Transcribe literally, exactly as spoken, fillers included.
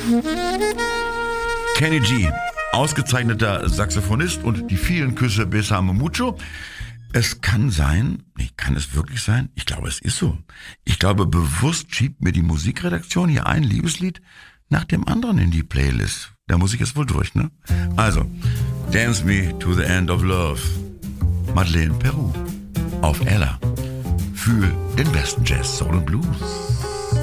Kenny G, ausgezeichneter Saxophonist und die vielen Küsse Besame Mucho. Es kann sein, nee, kann es wirklich sein? Ich glaube, es ist so. Ich glaube, bewusst schiebt mir die Musikredaktion hier ein Liebeslied nach dem anderen in die Playlist. Der Musik ist wohl durch, ne? Also, Dance Me to the End of Love. Madeleine Peru auf Ella. Für den besten Jazz, Soul und Blues.